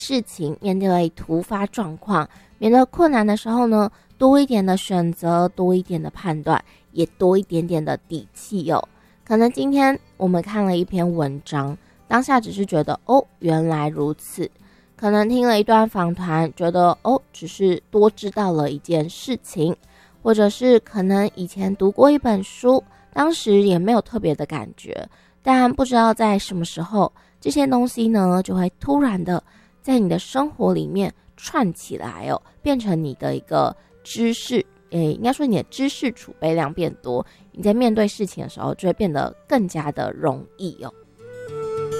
事情，面对突发状况，面对困难的时候呢，多一点的选择，多一点的判断，也多一点点的底气哦。可能今天我们看了一篇文章，当下只是觉得哦，原来如此。可能听了一段访谈，觉得哦，只是多知道了一件事情，或者是可能以前读过一本书，当时也没有特别的感觉，但不知道在什么时候，这些东西呢，就会突然的在你的生活里面串起来哦，变成你的一个知识，应该说你的知识储备量变多，你在面对事情的时候就会变得更加的容易哦。